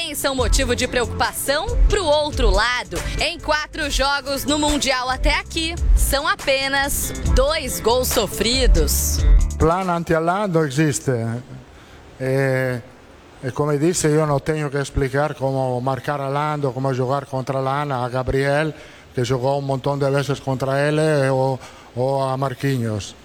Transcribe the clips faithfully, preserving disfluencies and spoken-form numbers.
também são motivo de preocupação pro outro lado. Em quatro jogos no Mundial até aqui, são apenas dois gols sofridos. Plan anti-Haaland não existe. E, e como disse, eu não tenho que explicar como marcar Haaland ou como jogar contra Haaland a Gabriel, que jogou um montão de vezes contra ele, ou, ou a Marquinhos.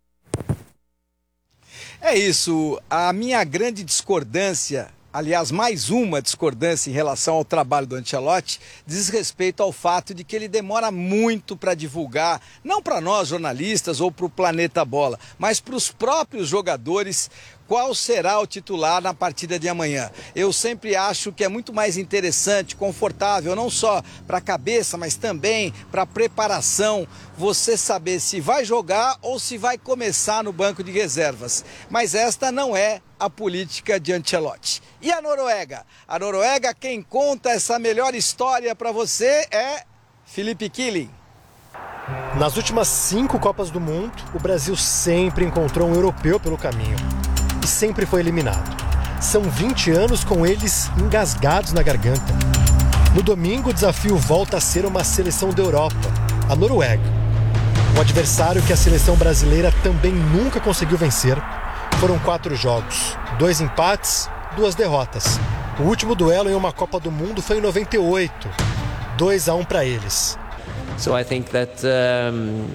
É isso, a minha grande discordância, aliás, mais uma discordância em relação ao trabalho do Ancelotti, diz respeito ao fato de que ele demora muito para divulgar, não para nós jornalistas ou para o Planeta Bola, mas para os próprios jogadores, qual será o titular na partida de amanhã. Eu sempre acho que é muito mais interessante, confortável, não só para a cabeça, mas também para a preparação, você saber se vai jogar ou se vai começar no banco de reservas. Mas esta não é a política de Ancelotti. E a Noruega? A Noruega, quem conta essa melhor história para você é Felipe Killing. Nas últimas cinco Copas do Mundo, o Brasil sempre encontrou um europeu pelo caminho. E sempre foi eliminado. São vinte anos com eles engasgados na garganta. No domingo, o desafio volta a ser uma seleção da Europa, a Noruega. Um adversário que a seleção brasileira também nunca conseguiu vencer. Foram quatro jogos, dois empates, duas derrotas. O último duelo em uma Copa do Mundo foi em noventa e oito, dois a um para eles. So I think that um,